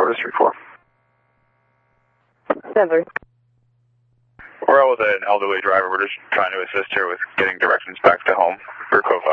Florida 3-4. Denver. We're out with an elderly driver. We're just trying to assist her with getting directions back to home for Cove